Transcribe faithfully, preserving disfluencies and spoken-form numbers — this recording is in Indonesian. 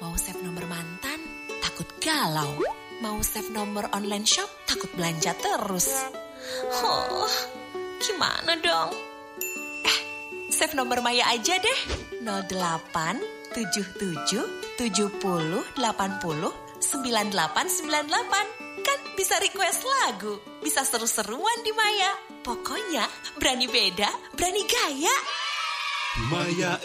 Mau save nomor mantan, takut galau. Mau save nomor online shop, takut belanja terus. Oh, gimana dong? Eh, save nomor Maya aja deh. nol delapan tujuh tujuh tujuh nol delapan nol sembilan delapan sembilan delapan. Kan bisa request lagu, bisa seru-seruan di Maya. Pokoknya berani beda, berani gaya. Maya